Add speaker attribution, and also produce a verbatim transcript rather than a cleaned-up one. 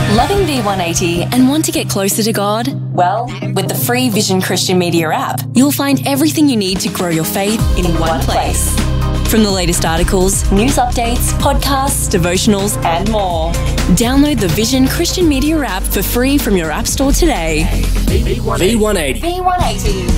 Speaker 1: Loving V one eighty and want to get closer to God? Well, with the free Vision Christian Media app, you'll find everything you need to grow your faith in, in one place. From the latest articles, news updates, podcasts, devotionals, and more. Download the Vision Christian Media app for free from your app store today.
Speaker 2: V one eighty.
Speaker 1: V one eighty.